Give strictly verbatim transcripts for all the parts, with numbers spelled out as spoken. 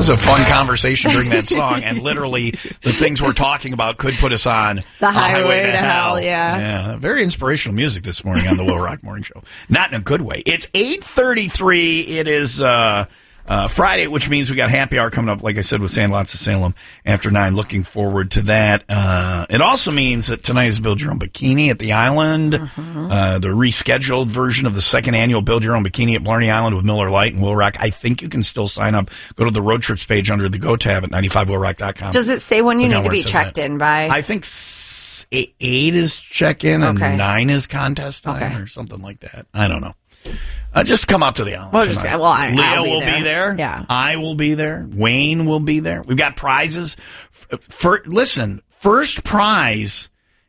was a fun conversation during that song, and literally the things we're talking about could put us on the highway, highway to, to hell. hell. Yeah. Yeah. Very inspirational music this morning on the Will Rock Morning Show. Not in a good way. It's eight thirty-three. It is uh, uh, Friday, which means we got happy hour coming up, like I said, with Sandlots of Salem after nine. Looking forward to that. Uh, it also means that tonight is Build Your Own Bikini at the Island. Uh-huh. Uh, the rescheduled version of the second annual Build Your Own Bikini at Blarney Island with Miller Lite and Will Rock. I think you can still sign up. Go to the road trips page under the Go tab at ninety-five will rock dot com. Does it say when you Look need to be checked that. in by? I think s- eight, eight is check-in and Okay. nine is contest time Okay. or something like that. I don't know. Uh, just come out to the island. Well, just, well I, Leah I'll be will there. be there. Yeah. I will be there. Wayne will be there. We've got prizes. For, for listen, first prize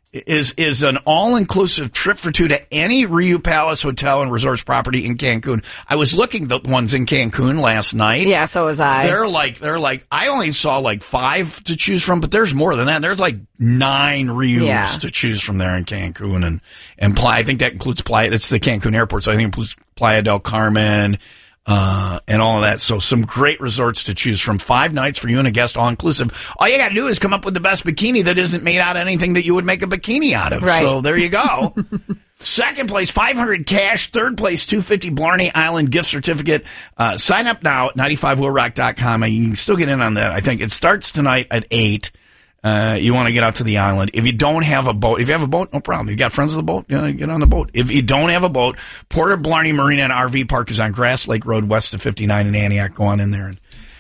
is is an all-inclusive trip for two to any Riu Palace Hotel and Resorts property in Cancun. I was looking at the ones in Cancun last night. Yeah, so was I. They're like, they're like, I only saw like five to choose from, but there's more than that. There's like nine Rius Yeah. to choose from there in Cancun and, and Playa. I think that includes Playa. It's the Cancun airport, so I think it includes Playa del Carmen, uh, and all of that. So some great resorts to choose from. Five nights for you and a guest, all inclusive. All you got to do is come up with the best bikini that isn't made out of anything that you would make a bikini out of. Right. So there you go. Second place, five hundred cash. Third place, two hundred fifty Blarney Island gift certificate. Uh, sign up now at ninety-five will rock dot com. You can still get in on that. I think it starts tonight at eight. Uh, you want to get out to the island. If you don't have a boat, if you have a boat, no problem. You got friends of the boat, yeah, get on the boat. If you don't have a boat, Port of Blarney Marina and R V Park is on Grass Lake Road west of fifty-nine in Antioch. Go on in there and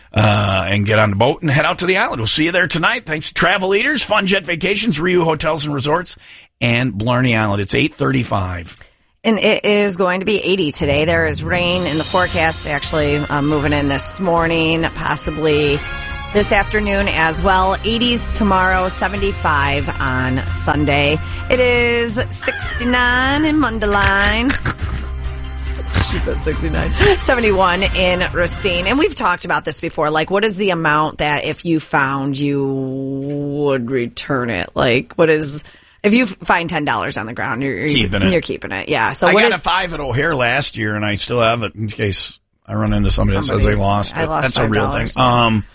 uh, and get on the boat and head out to the island. We'll see you there tonight. Thanks to Travel Leaders, Fun Jet Vacations, Riu Hotels and Resorts, and Blarney Island. It's eight thirty-five. And it is going to be eighty today. There is rain in the forecast, actually uh, moving in this morning, possibly this afternoon as well. eighties tomorrow, seventy-five on Sunday. It is sixty-nine in Mundelein. She said sixty-nine. seventy-one in Racine. And we've talked about this before. Like, what is the amount that if you found, you would return it? Like, what is... If you find ten dollars on the ground, you're, you're keeping it. You're keeping it, yeah. So I what got is, a five at O'Hare last year, and I still have it in case I run into somebody, Somebody- that says they lost it. I lost That's a real thing. five dollars. Um,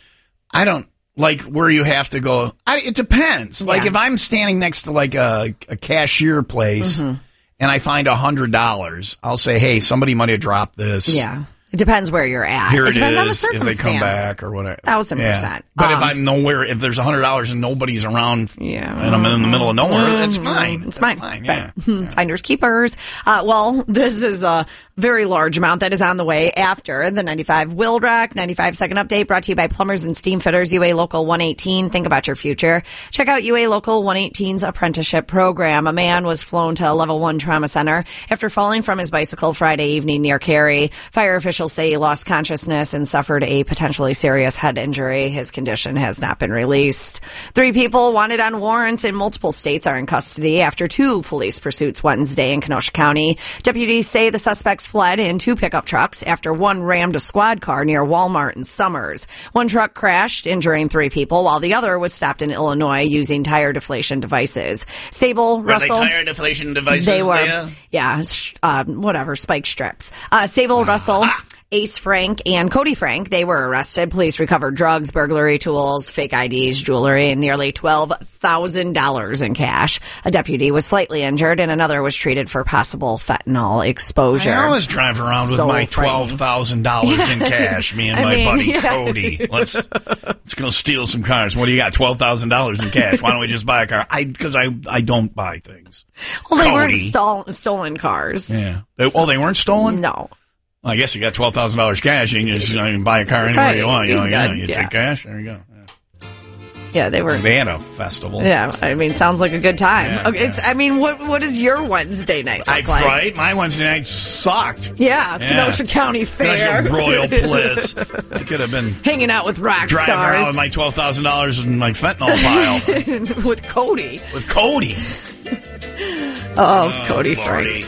I don't like where you have to go. I, it depends. Like Yeah. if I'm standing next to like a, a cashier place Mm-hmm. and I find a hundred dollars, I'll say, "Hey, somebody might have dropped this. yeah. It depends where you're at. Here it it depends on the is. If circumstance. they come back or whatever, Thousand Yeah. percent. But if Um, I'm nowhere, if there's a hundred dollars and nobody's around, Yeah. and I'm in the middle of nowhere, that's Mhm. fine. It's That's fine. Yeah. Right. Finders keepers. Uh, well, this is a very large amount that is on the way after the ninety-five Will Rock ninety-five second update brought to you by Plumbers and Steam Fitters, U A Local one eighteen. Think about your future. Check out U A Local one eighteen's apprenticeship program. A man was flown to a level one trauma center after falling from his bicycle Friday evening near Cary. Fire officials say he lost consciousness and suffered a potentially serious head injury. His condition has not been released. Three people wanted on warrants in multiple states are in custody after two police pursuits Wednesday in Kenosha County. Deputies say the suspects fled in two pickup trucks after one rammed a squad car near Walmart in Summers. One truck crashed, injuring three people, while the other was stopped in Illinois using tire deflation devices. Sable, Were Russell. they tire deflation devices? They were, Leah? yeah, sh- uh, whatever, spike strips. Uh, Sable, Russell, Ace Frank, and Cody Frank, they were arrested. Police recovered drugs, burglary tools, fake I Ds, jewelry, and nearly twelve thousand dollars in cash. A deputy was slightly injured, and another was treated for possible fentanyl exposure. I always drive around with So my frightening. twelve thousand dollars in cash. Me and I my mean, buddy yeah. Cody. Let's let's go steal some cars. What do you got? Twelve thousand dollars in cash. Why don't we just buy a car? I because I I don't buy things. Well, they weren't Cody. stol- stolen cars. Yeah. They, oh, they weren't stolen. No. Well, I guess you got twelve thousand dollars cash. You can just you can buy a car anywhere Right. you want. You know, He's yeah, good. you Yeah. take cash. There you go. Yeah. Yeah, they were. They had a festival. Yeah, I mean, sounds like a good time. Yeah, okay, it's. I mean, what what is your Wednesday night I, look like? right. My Wednesday night sucked. Yeah, Yeah. Kenosha County Fair. Kenosha Royal Bliss. I could have been Hanging out with rock driving around stars. with my twelve thousand dollars in my fentanyl pile with Cody. with Cody. Oh, Cody Lordy. Frank.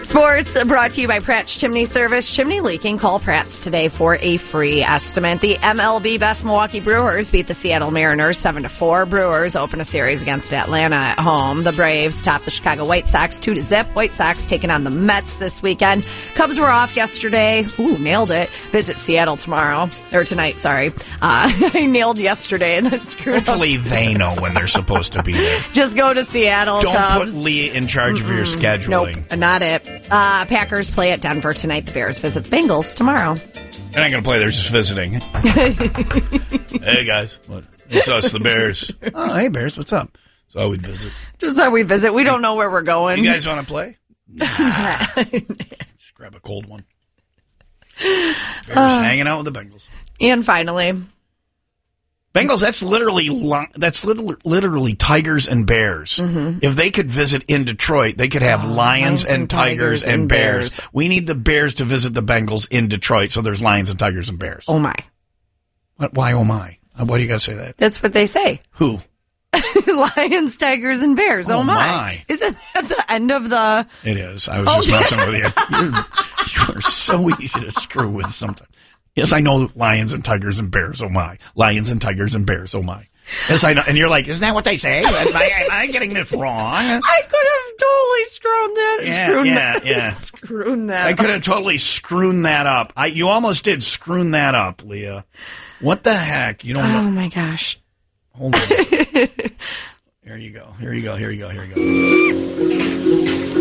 Sports brought to you by Pratt's Chimney Service. Chimney leaking? Call Pratt's today for a free estimate. The M L B best Milwaukee Brewers beat the Seattle Mariners seven to four. Brewers open a series against Atlanta at home. The Braves top the Chicago White Sox two to zip. White Sox taking on the Mets this weekend. Cubs were off yesterday. Ooh, nailed it. Visit Seattle tomorrow. Or tonight, sorry. Uh, I nailed yesterday and then screwed up. Hopefully they know when they're supposed to be there. Just go to Seattle, Don't Cubs. put Lee in charge of your scheduling. Nope, not it. Uh, Packers play at Denver tonight. The Bears visit the Bengals tomorrow. They're not going to play. They're just visiting. Hey, guys. What? It's us, the Bears. Oh, hey, Bears. What's up? So we'd visit. Just that we visit. We don't know where we're going. You guys want to play? Nah. Just grab a cold one. Bears uh, hanging out with the Bengals. And finally... Bengals, that's literally that's literally, literally Tigers and Bears. Mm-hmm. If they could visit in Detroit, they could have oh, Lions, Lions and, and Tigers, Tigers and, and Bears. Bears. We need the Bears to visit the Bengals in Detroit, so there's Lions and Tigers and Bears. Oh, my. What, why, oh, my? Why do you got to say that? That's what they say. Who? Lions, Tigers, and Bears. Oh, oh my. my. Isn't that the end of the... It is. I was just okay. messing with you. You're, you're so easy to screw with sometimes. Yes, I know Lions and Tigers and Bears, oh my. Lions and Tigers and Bears, oh my. Yes, I know. And you're like, isn't that what they say? Am I, am I getting this wrong? I could have totally screwed that. Yeah, screwed yeah, that, yeah. Screwed that I could have totally screwed that up. I, you almost did screw that up, Leah. What the heck? You don't Oh, know. my gosh. Hold on. Here you go. Here you go. Here you go. Here you go.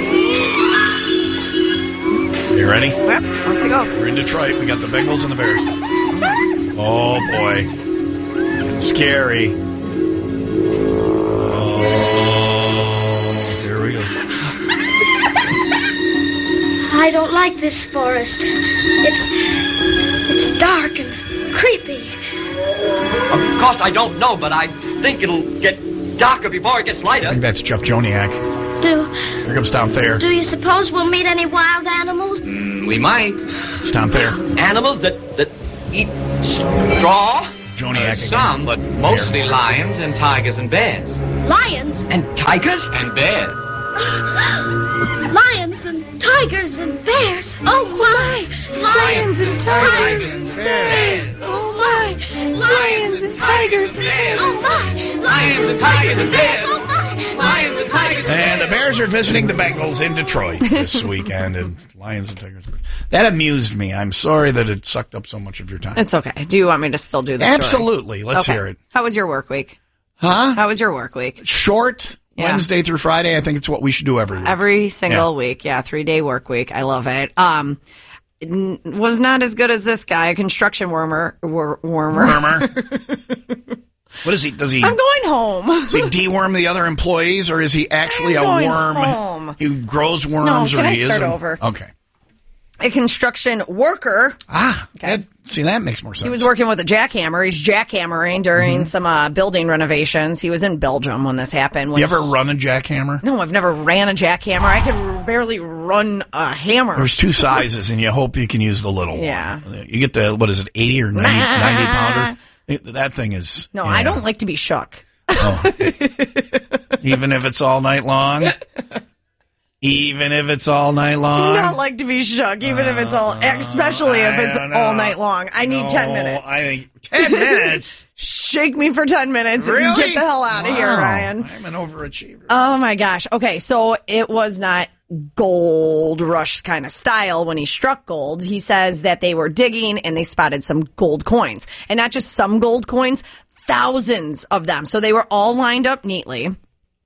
Are you ready? Yep. Let's go. We're in Detroit. We got the Bengals and the Bears. Oh, boy. It's getting scary. Oh, here we go. I don't like this forest. It's it's dark and creepy. Of course, I don't know, but I think it'll get darker before it gets lighter. I think that's Jeff Joniak. Do... Here comes Tom Thayer. Do you suppose we'll meet any wild animals? Mm, we might. It's Tom Thayer. Animals that, that eat straw? Joniak uh, Some, but mostly Thayer. Lions and tigers and bears. Lions? And tigers? And bears. Lions and tigers and bears. Oh, my. Lions and tigers and bears. Oh, my. Lions and tigers and bears. Oh, my. Lions and tigers and bears. Oh, my. Lions and tigers and bears. And the Bears are visiting the Bengals in Detroit this weekend. And Lions and tigers. That amused me. I'm sorry that it sucked up so much of your time. It's okay. Do you want me to still do this? Absolutely. Let's okay. hear it. How was your work week? Huh? How was your work week? Short. Yeah. Wednesday through Friday. I think it's what we should do every week. Every single yeah. week. Yeah. Three day work week. I love it. Um, n- was not as good as this guy, a construction wormer. Wor- wormer. Wormer. What is he? Does he? I'm going home. Does he deworm the other employees, or is he actually I'm a going worm? Home. He grows worms, no, or can he I start isn't? over? Okay. A construction worker. Ah, okay. that, see, that makes more sense. He was working with a jackhammer. He's jackhammering during mm-hmm. some uh, building renovations. He was in Belgium when this happened. When you ever run a jackhammer? No, I've never ran a jackhammer. I could barely run a hammer. There's two sizes, and you hope you can use the little yeah. one. You get the, what is it, eighty or ninety, ninety pounder? That thing is... No, yeah. I don't like to be shook. Oh. Even if it's all night long? Even if it's all night long? I do not like to be shook, even uh, if it's all, especially if it's all night long. I need no, ten minutes. I think ten minutes? Shake me for ten minutes really? and get the hell out wow. of here, Ryan. I'm an overachiever. Oh my gosh. Okay, so it was not gold rush kind of style when he struck gold. He says that they were digging and they spotted some gold coins. And not just some gold coins, thousands of them. So they were all lined up neatly,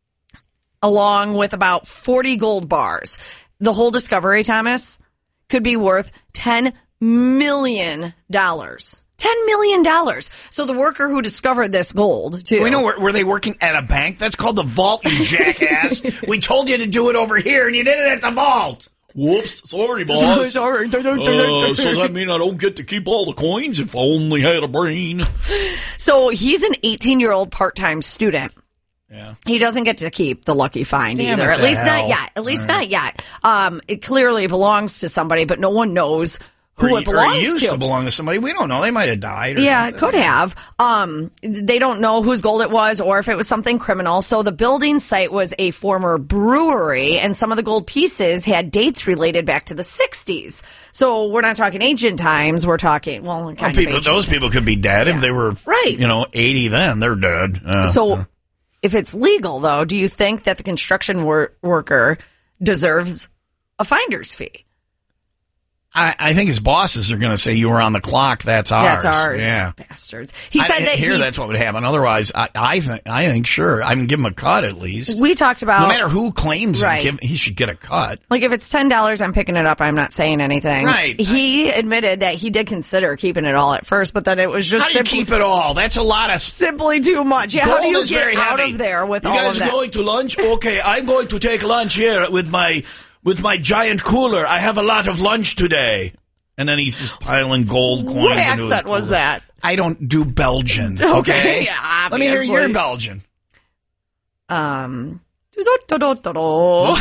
along with about forty gold bars. The whole discovery, Thomas, could be worth ten million dollars. ten million dollars. So the worker who discovered this gold, too. We know, were, were they working at a bank? That's called the vault, you jackass. We told you to do it over here, and you did it at the vault. Whoops. Sorry, boss. Sorry. uh, so does that mean I don't get to keep all the coins? If I only had a brain. So he's an eighteen-year-old part-time student. Yeah. He doesn't get to keep the lucky find Damn either. it, At least hell. not yet. At least right. not yet. Um, it clearly belongs to somebody, but no one knows who or, it belongs or used to. to belong to somebody. We don't know. They might have died. Or Yeah, something. it could have. Um, they don't know whose gold it was or if it was something criminal. So the building site was a former brewery, and some of the gold pieces had dates related back to the sixties. So we're not talking ancient times. We're talking, well, kind Well, of people, ancient. those people could be dead Yeah. if they were, Right. you know, eighty then. They're dead. Uh, So uh. if it's legal, though, do you think that the construction wor- worker deserves a finder's fee? I, I think his bosses are going to say you were on the clock. That's ours. That's ours. Yeah. Bastards. He I- said that here. he, That's what would happen. Otherwise, I, I think. I think sure. I can give him a cut at least. we talked about No matter who claims Right. it, give, he should get a cut. like if it's ten dollars, I'm picking it up. I'm not saying anything. Right. He admitted that he did consider keeping it all at first, but that it was just How do you simply, keep it all? That's a lot of. simply too much. Yeah, how do Gold you is get very out heavy. of there with you all guys of that? going to lunch? Okay, I'm going to take lunch here with my with my giant cooler. I have a lot of lunch today. And then he's just piling gold coins. What into his accent was cooler. that? I don't do Belgian. Okay, Okay, yeah, let me hear obviously. your Belgian. Um. do-do-do-do-do.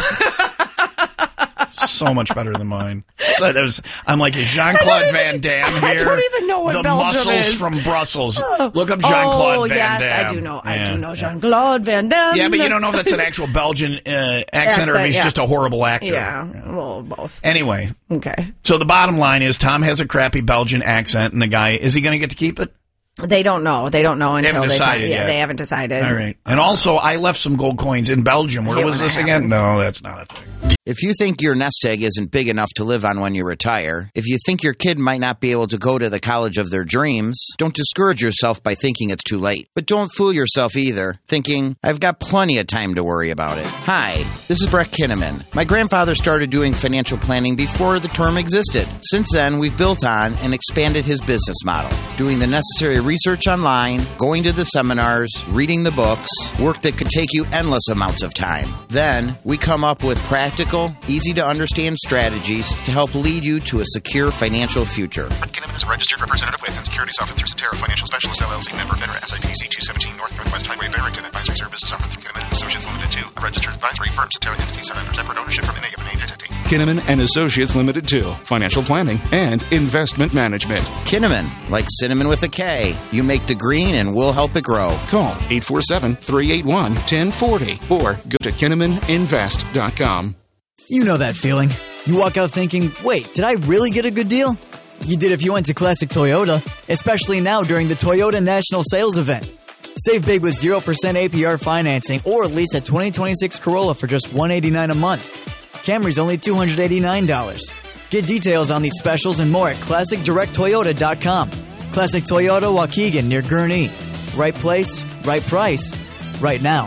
So much better than mine. So that was, I'm like, is Jean-Claude Van Damme here? I don't even know what the Belgium muscles is. from Brussels. Look up Jean-Claude oh, Van yes, Damme. I do know. I Yeah, do know yeah. Jean-Claude Van Damme. Yeah, but you don't know if that's an actual Belgian uh, accent, Accent, or if he's yeah. just a horrible actor. Yeah, well, both. Anyway, Okay. so the bottom line is Tom has a crappy Belgian accent, and the guy, is he going to get to keep it? They don't know. They don't know until haven't they decided yeah, yet. they haven't decided. All right. And also, I left some gold coins in Belgium. Where hate was when this that again? happens. No, that's not a thing. If you think your nest egg isn't big enough to live on when you retire, if you think your kid might not be able to go to the college of their dreams, don't discourage yourself by thinking it's too late. But don't fool yourself either, thinking, I've got plenty of time to worry about it. Hi, this is Brett Kinnaman. My grandfather started doing financial planning before the term existed. Since then, we've built on and expanded his business model, doing the necessary research online, going to the seminars, reading the books, work that could take you endless amounts of time. Then, we come up with practical, easy-to-understand strategies to help lead you to a secure financial future. Brett Kinnaman is a registered representative with and securities offered through Cetera Financial Specialists, L L C, member FINRA, S I P C two seventeen North Northwest Highway, Barrington. Advisory services offered through Kinnaman and Associates Limited, two, a registered advisory firm. Cetera entities are under separate ownership from any of an entity. Kinnaman and Associates Limited two, financial planning and investment management. Kinnaman, like cinnamon with a K. You make the green and we'll help it grow. Call eight four seven, three eight one, one zero four zero or go to kinnaman invest dot com. You know that feeling. You walk out thinking, wait, did I really get a good deal? You did if you went to Classic Toyota, especially now during the Toyota National Sales Event. Save big with zero percent A P R financing or lease a twenty twenty-six Corolla for just one hundred eighty-nine dollars a month. Camry's only two hundred eighty-nine dollars. Get details on these specials and more at classic direct toyota dot com. Classic Toyota Waukegan near Gurnee. Right place, right price, right now.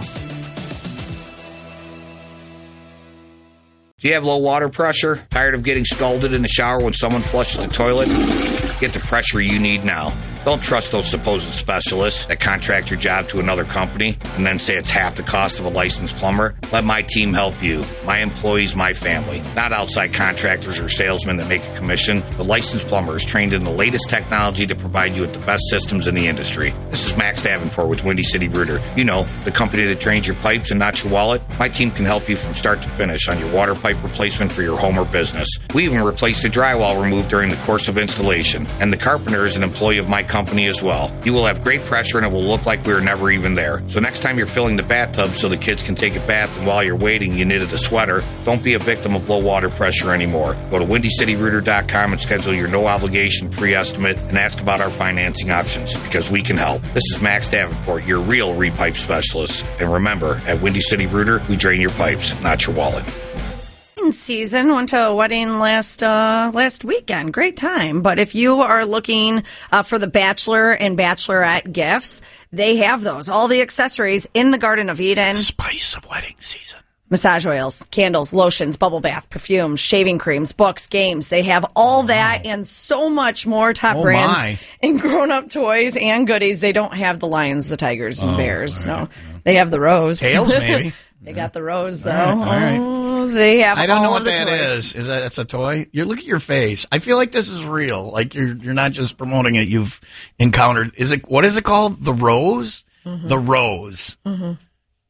Do you have low water pressure? Tired of getting scalded in the shower when someone flushes the toilet? Get the pressure you need now. Don't trust those supposed specialists that contract your job to another company and then say it's half the cost of a licensed plumber. Let my team help you. My employees, my family. Not outside contractors or salesmen that make a commission. The licensed plumber is trained in the latest technology to provide you with the best systems in the industry. This is Max Davenport with Windy City Rooter. You know, the company that drains your pipes and not your wallet. My team can help you from start to finish on your water pipe replacement for your home or business. We even replaced the drywall removed during the course of installation. And the carpenter is an employee of my company as well. You will have great pressure and it will look like we were never even there. So next time you're filling the bathtub so the kids can take a bath and while you're waiting you knitted a sweater, don't be a victim of low water pressure anymore. Go to windy city rooter dot com and schedule your no obligation pre-estimate and ask about our financing options because we can help. This is Max Davenport, your real repipe specialist. And remember, at Windy City Rooter, we drain your pipes, not your wallet. Season went to a wedding last uh, last weekend. Great time. But if you are looking uh, for the bachelor and bachelorette gifts, they have those. All the accessories in the Garden of Eden. Spice of wedding season. Massage oils, candles, lotions, bubble bath, perfumes, shaving creams, books, games. They have all that and so much more. Top Oh, brands my. and grown-up toys and goodies. They don't have the lions, the tigers, and Oh, bears. all No, right. they have the rose. Tails, maybe. They got the rose, though. All right, all right. Oh, they have I don't all know of what the that toys. is. Is that that's a toy? You look at your face. I feel like this is real. Like you're you're not just promoting it. You've encountered. Is it what is it called? The rose. Mm-hmm. The rose. Mm-hmm.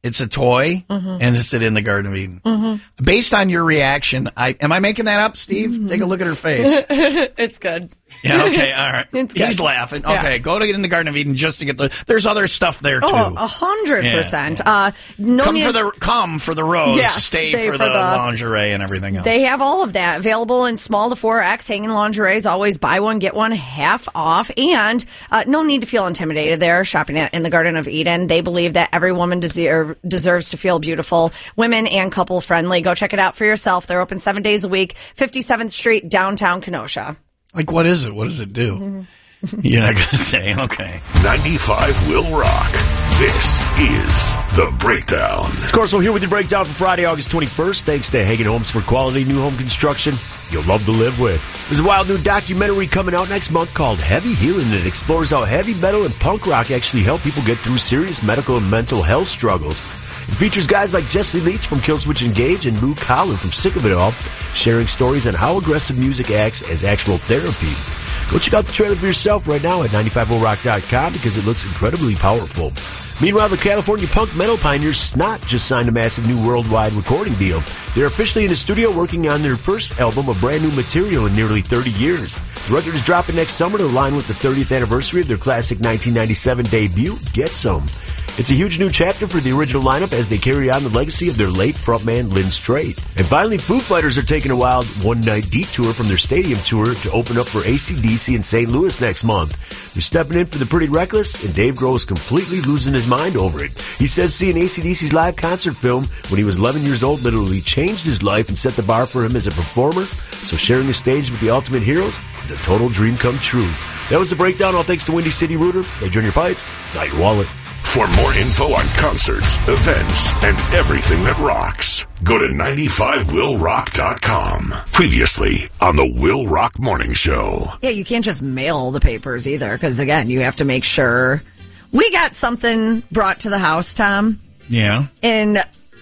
It's a toy, Mm-hmm. and it's in the Garden of Eden. Mm-hmm. Based on your reaction, I am I making that up, Steve? Mm-hmm. Take a look at her face. It's good. Yeah, okay, all right. It's good. He's laughing. Yeah. Okay, go to in the Garden of Eden just to get the. There's other stuff there too. Oh, a hundred Yeah, percent. Uh, no come need- for the come for the rose. Yes, stay, stay for, for the, the- lingerie and everything else. They have all of that available in small to four X. Hanging lingerie is always buy one, get one half off. And uh, no need to feel intimidated there shopping at, in the Garden of Eden. They believe that every woman deserve, deserves to feel beautiful, women and couple friendly. Go check it out for yourself. They're open seven days a week, fifty-seventh Street, downtown Kenosha. Like, what is it? What does it do? You're not going to say. Okay. ninety-five will rock. This is The Breakdown. It's Corso here with your breakdown for Friday, August twenty-first. Thanks to Hagen Homes for quality new home construction you'll love to live with. There's a wild new documentary coming out next month called Heavy Healing that explores how heavy metal and punk rock actually help people get through serious medical and mental health struggles. It features guys like Jesse Leach from Killswitch Engage and Lou Collin from Sick of It All, sharing stories on how aggressive music acts as actual therapy. Go check out the trailer for yourself right now at ninety-five will rock dot com because it looks incredibly powerful. Meanwhile, the California punk metal pioneers Snot just signed a massive new worldwide recording deal. They're officially in the studio working on their first album of brand new material in nearly thirty years. The record is dropping next summer to align with the thirtieth anniversary of their classic nineteen ninety-seven debut, Get Some. It's a huge new chapter for the original lineup as they carry on the legacy of their late frontman Lynn Strait. And finally, Foo Fighters are taking a wild one-night detour from their stadium tour to open up for A C D C in Saint Louis next month. They're stepping in for the Pretty Reckless, and Dave Grohl is completely losing his mind over it. He says seeing A C D C's live concert film when he was eleven years old literally changed his life and set the bar for him as a performer, so sharing the stage with the Ultimate Heroes is a total dream come true. That was the breakdown, all thanks to Windy City Rooter. They join your pipes, not your wallet. For more info on concerts, events, and everything that rocks, go to ninety-five will rock dot com. Previously on the Will Rock Morning Show. Yeah, you can't just mail the papers either, because again, you have to make sure. We got something brought to the house, Tom. Yeah. And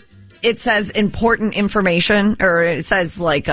it says important information, or it says like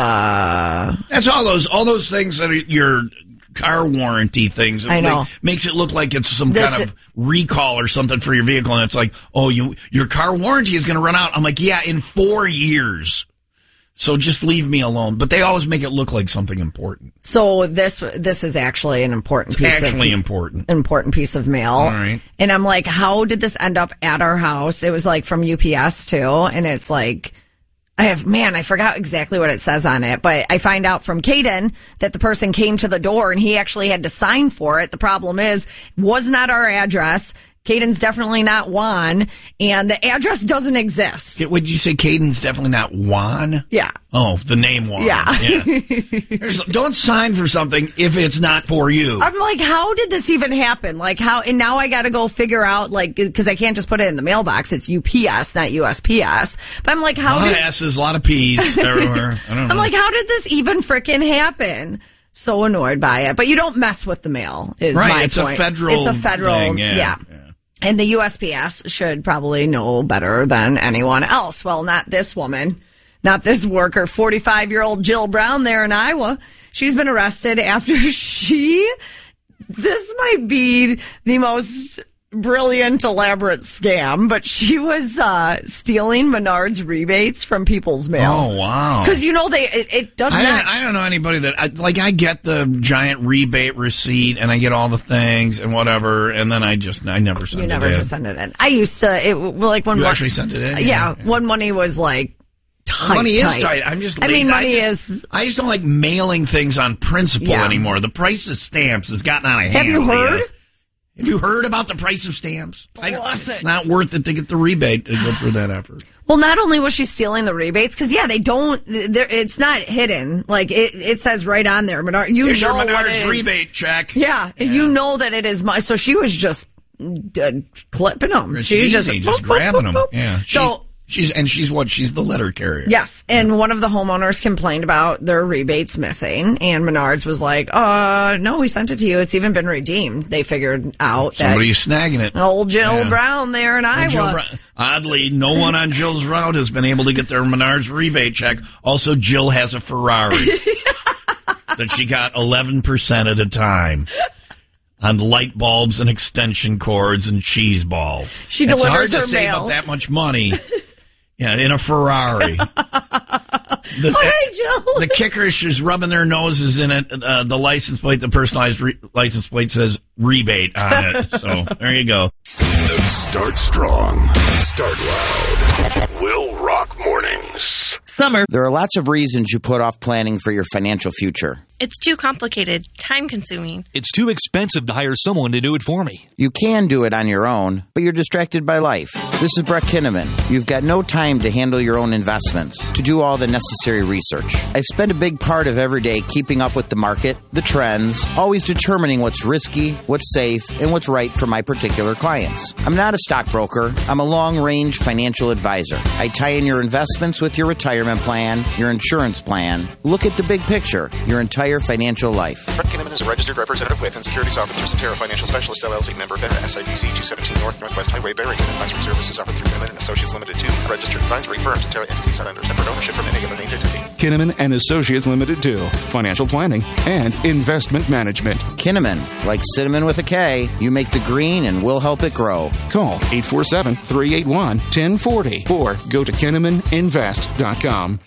uh That's all those all those things that are your car warranty things. I know. Make, makes it look like it's some This kind of recall or something for your vehicle, and it's like, oh, you your car warranty is going to run out. I'm like, yeah, in four years. So just leave me alone. But they always make it look like something important. So this this is actually an important It's piece actually of important. important piece of mail. All right. And I'm like, how did this end up at our house? It was like from U P S too, and it's like I have man, I forgot exactly what it says on it, but I find out from Caden that the person came to the door and he actually had to sign for it. The problem is, was not our address. Caden's definitely not Juan, and the address doesn't exist. Would you say Caden's definitely not Juan? Yeah. Oh, the name Juan. Yeah. yeah. There's- Don't sign for something if it's not for you. I'm like, how did this even happen? Like, how, and now I got to go figure out, like, because I can't just put it in the mailbox. It's U P S, not U S P S. But I'm like, A how lot did, of S's, a lot of P's everywhere. I don't know. I'm like, how did this even frickin' happen? So annoyed by it. But you don't mess with the mail, is Right, my it's a point. federal It's a federal, thing, yeah, yeah. And the U S P S should probably know better than anyone else. Well, not this woman. Not this worker, forty-five-year-old Jill Brown there in Iowa. She's been arrested after she, this might be the most brilliant, elaborate scam, but she was uh, stealing Menards rebates from people's mail. Oh, wow. Because, you know, they it, it does I not... don't, I don't know anybody that, I, like, I get the giant rebate receipt and I get all the things and whatever, and then I just, I never send You it never in. just send it in. I used to, it well, like when... You mon- actually sent it in? Yeah, yeah, when money was like... Tight, money tight. is tight. I'm just I lazy. mean, money I just, is... I just don't like mailing things on principle Yeah. anymore. The price of stamps has gotten out of hand. Have you heard? Leah. Have you heard about the price of stamps? I don't, Bless it's it. not worth it to get the rebate to go through that effort. Well, not only was she stealing the rebates, because, yeah, they don't... It's not hidden. Like, it, it says right on there. Menard, you Here's know your what it Menards is. rebate check. Yeah, yeah, you know that it is my... So she was just uh, clipping them. It's She was easy, just, boop, boop, grabbing boop, them. boop. Yeah. So... She's and she's what? She's the letter carrier. Yes, and one of the homeowners complained about their rebates missing, and Menards was like, uh, no, we sent it to you. It's even been redeemed. They figured out Somebody's that snagging it. old Jill Yeah. Brown there in And Jill Iowa. Brown- Oddly, no one on Jill's route has been able to get their Menards rebate check. Also, Jill has a Ferrari that she got eleven percent at a time. on light bulbs and extension cords and cheese balls. She it's delivers hard to her save mail. up that much money. Yeah, in a Ferrari. The, oh, hey, Jill. the kicker is she's rubbing their noses in it. Uh, the license plate, the personalized re- license plate says rebate on it. So there you go. Start strong. Start loud. Will Rock Mornings. Summer. There are lots of reasons you put off planning for your financial future. It's too complicated, time-consuming. It's too expensive to hire someone to do it for me. You can do it on your own, but you're distracted by life. This is Brett Kinnaman. You've got no time to handle your own investments, to do all the necessary research. I spend a big part of every day keeping up with the market, the trends, always determining what's risky, what's safe, and what's right for my particular clients. I'm not a stockbroker. I'm a long-range financial advisor. I tie in your investments with your retirement plan, your insurance plan. Look at the big picture, your entire financial life. Brett Kinnaman is a registered representative with and securities offered through Cetera Financial Specialists, L L C, member FINRA, S I P C two seventeen North Northwest Highway, Barrington. Advisory services offered through Kinnaman and Associates Limited to a registered advisory firm. Cetera entities not under separate ownership from any other named entity. Kinnaman and Associates Limited to financial planning and investment management. Kinnaman, like cinnamon with a K, you make the green and we'll help it grow. Call eight four seven, three eight one, one zero four zero or go to kinnaman invest dot com.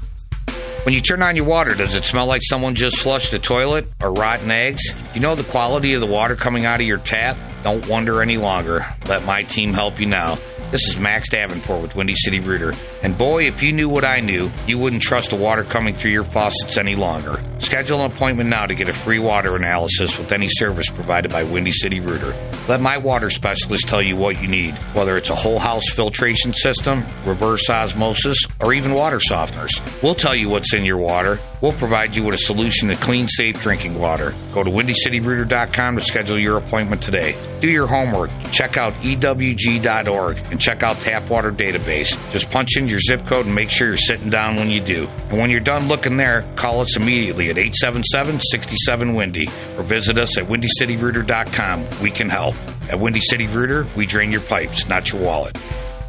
When you turn on your water, does it smell like someone just flushed the toilet or rotten eggs? You know the quality of the water coming out of your tap? Don't wonder any longer. Let my team help you now. This is Max Davenport with Windy City Rooter. And boy, if you knew what I knew, you wouldn't trust the water coming through your faucets any longer. Schedule an appointment now to get a free water analysis with any service provided by Windy City Rooter. Let my water specialist tell you what you need, whether it's a whole house filtration system, reverse osmosis, or even water softeners. We'll tell you what's in your water. We'll provide you with a solution to clean, safe drinking water. Go to windy city rooter dot com to schedule your appointment today. Do your homework. Check out E W G dot org and check out Tap Water Database. Just punch in your zip code and make sure you're sitting down when you do. And when you're done looking there, call us immediately at eight seven seven, six seven, Windy or visit us at windy city rooter dot com. We can help. At Windy City Rooter, we drain your pipes, not your wallet.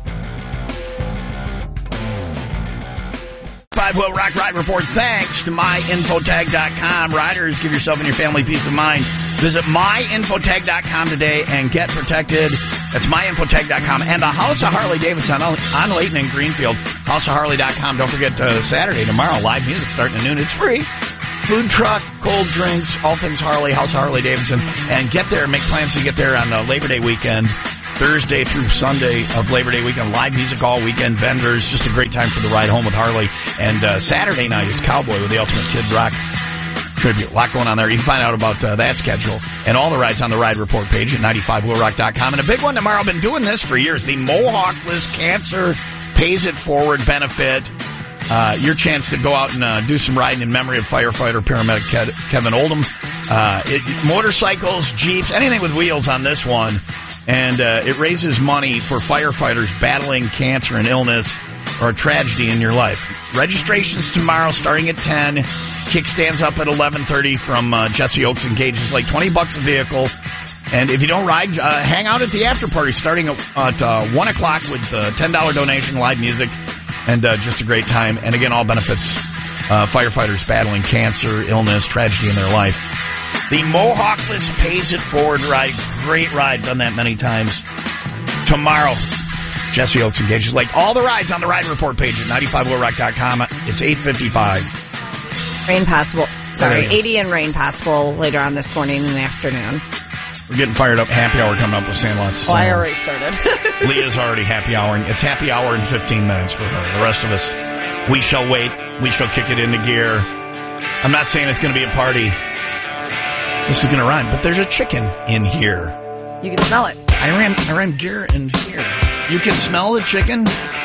Five Will Rock Ride Report. Thanks to my infotag dot com. Riders, give yourself and your family peace of mind. Visit my infotag dot com today and get protected. That's my infotag dot com. And the House of Harley Davidson on, on Layton and Greenfield. house of harley dot com. Don't forget uh, Saturday, tomorrow, live music starting at noon. It's free. Food truck, cold drinks, all things Harley, House of Harley Davidson. And get there, make plans to get there on uh, Labor Day weekend. Thursday through Sunday of Labor Day weekend, live music all weekend, vendors, just a great time for the ride home with Harley. And uh, Saturday night is Cowboy with the Ultimate Kid Rock tribute. A lot going on there. You can find out about uh, that schedule and all the rides on the Ride Report page at ninety-five will rock dot com. And a big one tomorrow, I've been doing this for years, the Mohawkless Cancer Pays It Forward benefit. Uh, your chance to go out and uh, do some riding in memory of firefighter paramedic Ke- Kevin Oldham. Uh, it, motorcycles, Jeeps, anything with wheels on this one. And uh, it raises money for firefighters battling cancer and illness or a tragedy in your life. Registration's tomorrow starting at ten. Kickstands up at eleven thirty from uh, Jesse Oaks and Gages Lake. twenty bucks a vehicle. And if you don't ride, uh, hang out at the after party starting at, at uh, one o'clock with uh, ten dollars donation, live music, and uh, just a great time. And again, all benefits uh, firefighters battling cancer, illness, tragedy in their life. The Mohawkless Pays It Forward ride. Great ride. Done that many times. Tomorrow, Jesse Oaks and Gages Lake. All the rides on the Ride Report page at ninety-five will rock dot com. It's eight fifty-five. Rain possible. Sorry, eighty and rain possible later on this morning and afternoon. We're getting fired up. Happy hour coming up with Sandlots. Oh, I already started. Leah's already happy hour. It's happy hour in fifteen minutes for her. The rest of us, we shall wait. We shall kick it into gear. I'm not saying it's going to be a party. This is going to rhyme, but there's a chicken in here. You can smell it. I ran, I ran gear in here. You can smell the chicken?